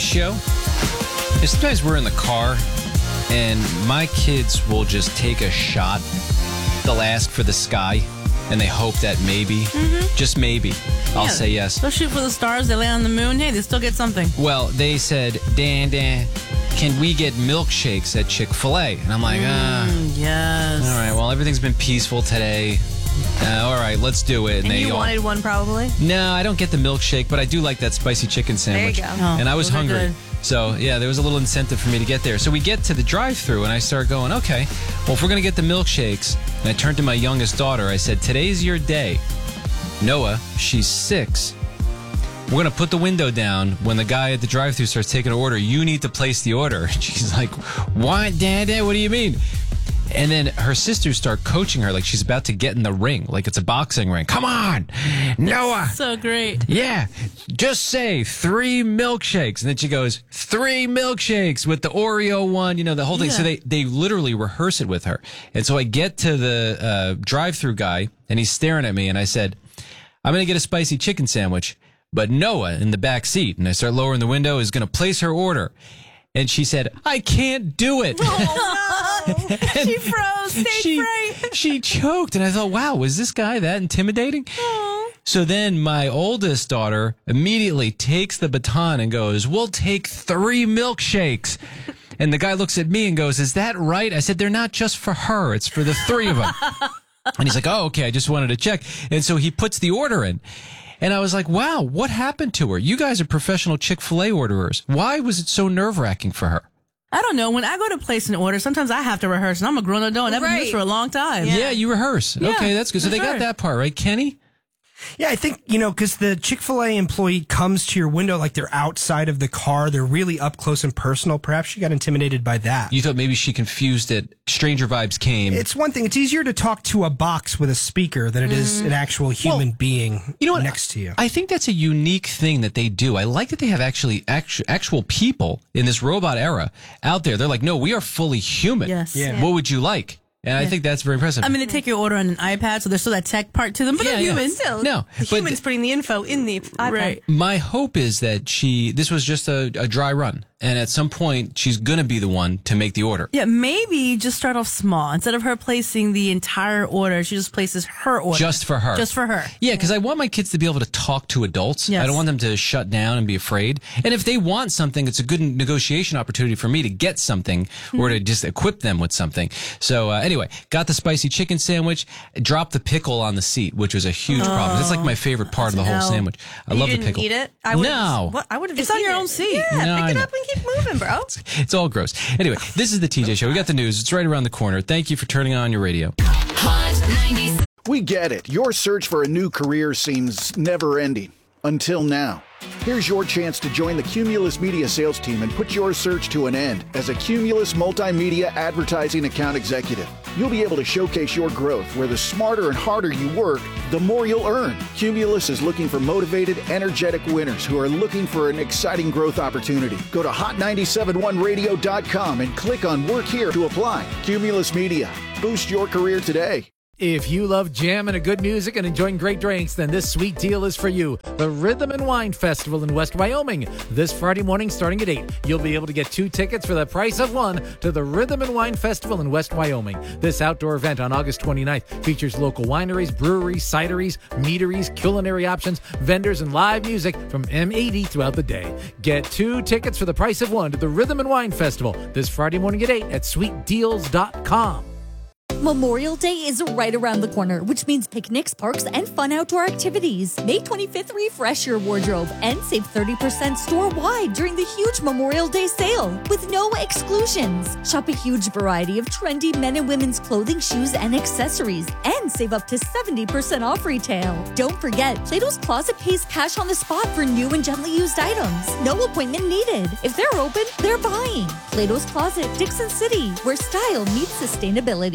ratio. And sometimes we're in the car, and my kids will just take a shot. They'll ask for the sky, and they hope that maybe, just maybe, I'll say yes. They'll shoot for the stars. They land on the moon. Hey, they still get something. Well, they said, Dan, can we get milkshakes at Chick-fil-A? And I'm like, Yes. all right, well, everything's been peaceful today. All right, let's do it. And you wanted one probably? No, I don't get the milkshake, but I do like that spicy chicken sandwich. There you go. And I was those are hungry. good. So, yeah, there was a little incentive for me to get there. So we get to the drive-thru, and I start going, okay, well, if we're going to get the milkshakes, and I turned to my youngest daughter, I said, today's your day. Noah, she's 6. We're going to put the window down. When the guy at the drive-thru starts taking an order, you need to place the order. And she's like, what, Dad? What do you mean? And then her sisters start coaching her like she's about to get in the ring, like it's a boxing ring. Come on, Noah. So great. Yeah, just say 3 milkshakes. And then she goes, 3 milkshakes with the Oreo one, the whole thing. Yeah. So they literally rehearse it with her. And so I get to the drive-thru guy, and he's staring at me, and I said, I'm going to get a spicy chicken sandwich, but Noah in the back seat, and I start lowering the window, is going to place her order. And she said, I can't do it. Oh, no. She froze. Stage fright. She choked. And I thought, wow, was this guy that intimidating? Oh. So then my oldest daughter immediately takes the baton and goes, we'll take 3 milkshakes. And the guy looks at me and goes, is that right? I said, they're not just for her. It's for the 3 of them. And he's like, oh, okay, I just wanted to check. And so he puts the order in. And I was like, wow, what happened to her? You guys are professional Chick-fil-A orderers. Why was it so nerve-wracking for her? I don't know. When I go to place an order, sometimes I have to rehearse, and I'm a grown adult, and I've been doing this for a long time. Yeah, you rehearse. Yeah, okay, that's good. So for they got sure. that part, right, Kenny? Yeah, I think, because the Chick-fil-A employee comes to your window like they're outside of the car. They're really up close and personal. Perhaps she got intimidated by that. You thought maybe she confused it. Stranger vibes came. It's one thing. It's easier to talk to a box with a speaker than it is an actual human being next to you. I think that's a unique thing that they do. I like that they have actual people in this robot era out there. They're like, no, we are fully human. Yes. Yeah. What would you like? And I think that's very impressive. I mean, they take your order on an iPad, so there's still that tech part to them, but they're human. Still, No, the but- human's putting the info in the iPad. Right. My hope is that this was just a dry run. And at some point, she's going to be the one to make the order. Yeah, maybe just start off small. Instead of her placing the entire order, she just places her order. Just for her. Just for her. Yeah, because I want my kids to be able to talk to adults. Yes. I don't want them to shut down and be afraid. And if they want something, it's a good negotiation opportunity for me to get something or to just equip them with something. So anyway, got the spicy chicken sandwich, dropped the pickle on the seat, which was a huge problem. That's like my favorite part of the whole L. sandwich. I You love the didn't pickle. eat it? No. I would have It's just on your eaten own it. seat. Yeah, No, I pick it know. up and keep moving, bro. It's all gross. Anyway, this is the TJ Show. We got the news. It's right around the corner. Thank you for turning on your radio. Hot 90s. We get it. Your search for a new career seems never ending. Until now. Here's your chance to join the Cumulus Media sales team and put your search to an end as a Cumulus Multimedia Advertising Account Executive. You'll be able to showcase your growth where the smarter and harder you work, the more you'll earn. Cumulus is looking for motivated, energetic winners who are looking for an exciting growth opportunity. Go to hot971radio.com and click on Work Here to apply. Cumulus Media. Boost your career today. If you love jam and good music and enjoying great drinks, then this sweet deal is for you. The Rhythm and Wine Festival in West Wyoming. This Friday morning starting at 8. You'll be able to get 2 tickets for the price of 1 to the Rhythm and Wine Festival in West Wyoming. This outdoor event on August 29th features local wineries, breweries, cideries, meaderies, culinary options, vendors, and live music from M80 throughout the day. Get 2 tickets for the price of 1 to the Rhythm and Wine Festival this Friday morning at 8 at sweetdeals.com. Memorial Day is right around the corner, which means picnics, parks, and fun outdoor activities. May 25th, refresh your wardrobe and save 30% store-wide during the huge Memorial Day sale with no exclusions. Shop a huge variety of trendy men and women's clothing, shoes, and accessories, and save up to 70% off retail. Don't forget, Plato's Closet pays cash on the spot for new and gently used items. No appointment needed. If they're open, they're buying. Plato's Closet, Dixon City, where style meets sustainability.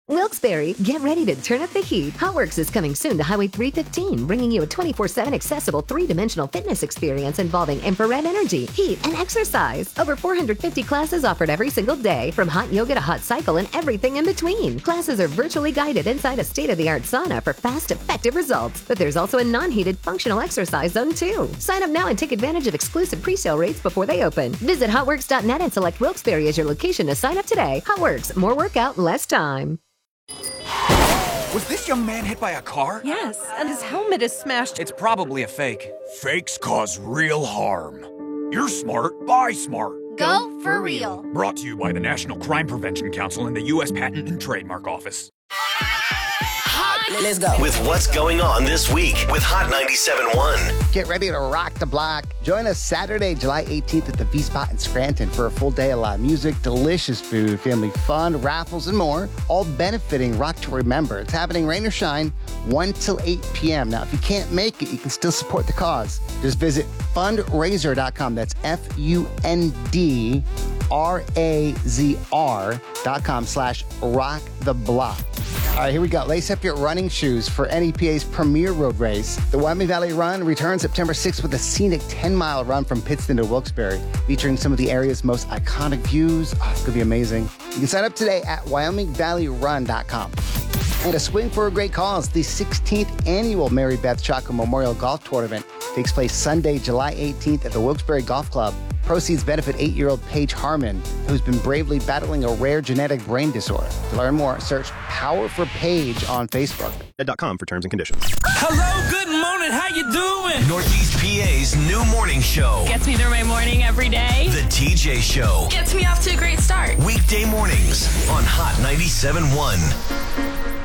Wilkes-Barre, get ready to turn up the heat. HotWorks is coming soon to Highway 315, bringing you a 24/7 accessible three-dimensional fitness experience involving infrared energy, heat, and exercise. Over 450 classes offered every single day, from hot yoga to hot cycle and everything in between. Classes are virtually guided inside a state-of-the-art sauna for fast, effective results. But there's also a non-heated functional exercise zone too. Sign up now and take advantage of exclusive pre-sale rates before they open. Visit hotworks.net and select Wilkes-Barre as your location to sign up today. HotWorks, more workout, less time. Was this young man hit by a car? Yes, and his helmet is smashed. It's probably a fake. Fakes cause real harm. You're smart, buy smart. Go for real. Brought to you by the National Crime Prevention Council and the U.S. Patent and Trademark Office. Let's go. With what's going on this week with Hot 97.1. Get ready to rock the block. Join us Saturday, July 18th at the V-Spot in Scranton for a full day of live music, delicious food, family fun, raffles, and more, all benefiting Rock to Remember. It's happening rain or shine, 1 till 8 p.m. Now, if you can't make it, you can still support the cause. Just visit fundrazr.com. That's FUNDRAZR.com/rock-the-block. All right, here we go. Lace up your running shoes for NEPA's premier road race. The Wyoming Valley Run returns September 6th with a scenic 10-mile run from Pittston to Wilkes-Barre, featuring some of the area's most iconic views. Oh, it's going to be amazing. You can sign up today at WyomingValleyRun.com. And a swing for a great cause. The 16th annual Mary Beth Chaco Memorial Golf Tournament takes place Sunday, July 18th at the Wilkes-Barre Golf Club. Proceeds benefit 8-year-old Paige Harmon, who's been bravely battling a rare genetic brain disorder. To learn more, search Power for Paige on Facebook. .com for terms and conditions. Hello, good morning, how you doing? Northeast PA's new morning show. Gets me through my morning every day. The TJ Show. Gets me off to a great start. Weekday mornings on Hot 97.1.